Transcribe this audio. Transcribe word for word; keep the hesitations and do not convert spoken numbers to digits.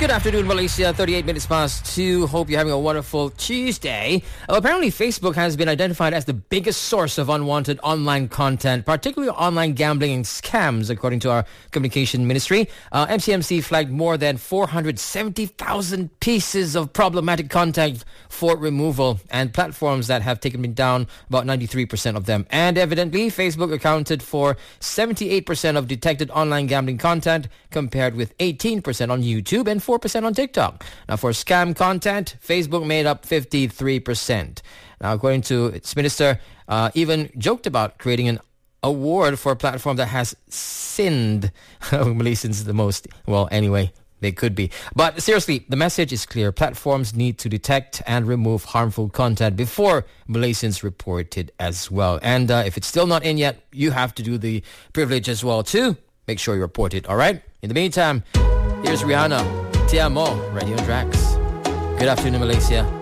Good afternoon, Malaysia. thirty-eight minutes past two. Hope you're having a wonderful Tuesday. Uh, apparently, Facebook has been identified as the biggest source of unwanted online content, particularly online gambling and scams, according to our communication ministry. Uh, M C M C flagged more than four hundred seventy thousand pieces of problematic content for removal, and platforms that have taken down about ninety-three percent of them. And evidently, Facebook accounted for seventy-eight percent of detected online gambling content, compared with eighteen percent on YouTube and four percent on TikTok. Now, for scam content, Facebook made up fifty-three percent. Now, according to its minister, uh, even joked about creating an award for a platform that has sinned Malaysians the most. Well, anyway, they could be. But seriously, the message is clear. Platforms need to detect and remove harmful content before Malaysians report it as well. And uh, if it's still not in yet, you have to do the privilege as well too. Make sure you report it, all right? In the meantime, here's Rihanna, Te Amo, Radio Drax. Good afternoon, Malaysia.